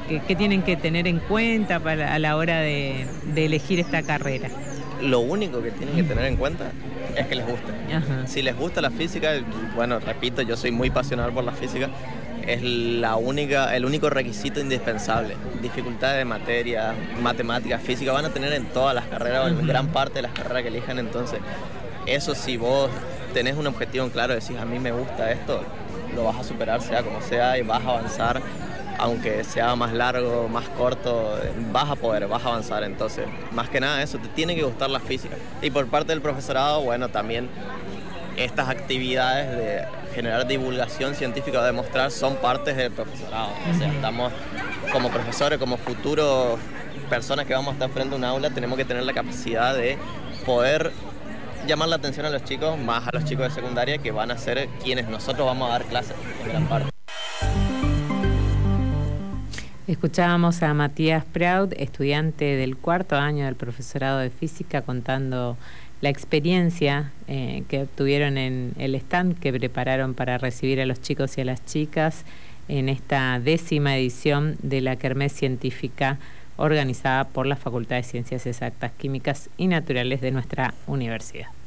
¿Qué tienen que tener en cuenta a la hora de elegir esta carrera? Lo único que tienen que tener en cuenta es que les guste. Ajá. Si les gusta la física, bueno, repito, yo soy muy pasional por la física, es el único requisito indispensable. Dificultades de materia, matemáticas, física, van a tener en todas las carreras, o en gran parte de las carreras que elijan. Entonces, eso, si vos tenés un objetivo en claro, decís, a mí me gusta esto, lo vas a superar sea como sea y vas a avanzar. Aunque sea más largo, más corto, vas a avanzar. Entonces, más que nada eso, te tiene que gustar la física. Y por parte del profesorado, bueno, también estas actividades de generar divulgación científica o demostrar son partes del profesorado. O sea, estamos como profesores, como futuros personas que vamos a estar frente a un aula, tenemos que tener la capacidad de poder llamar la atención a los chicos, más a los chicos de secundaria, que van a ser quienes nosotros vamos a dar clases en gran parte. Escuchábamos a Matías Proud, estudiante del 4º año del profesorado de física, contando la experiencia que obtuvieron en el stand que prepararon para recibir a los chicos y a las chicas en esta 10ª edición de la Kermés Científica organizada por la Facultad de Ciencias Exactas, Químicas y Naturales de nuestra universidad.